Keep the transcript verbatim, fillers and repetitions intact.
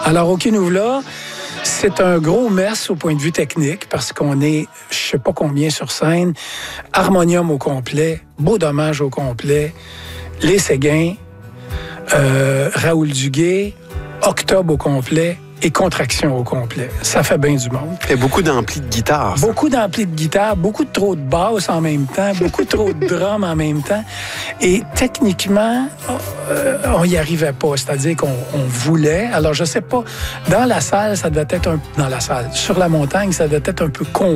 Alors, au Kinouvla, c'est un gros mess au point de vue technique parce qu'on est, je sais pas combien sur scène, harmonium au complet, beau dommage au complet, les Séguins, euh, Raoul Duguay, Octobre au complet et Contraction au complet. Ça fait bien du monde. Il y a beaucoup d'amplis de guitare. Ça. Beaucoup d'amplis de guitare, beaucoup de trop de basses en même temps, beaucoup trop de drums en même temps. Et techniquement, euh, on n'y arrivait pas. C'est-à-dire qu'on on voulait. Alors, je sais pas, dans la salle, ça devait être un... Dans la salle. Sur la montagne, ça devait être un peu confus.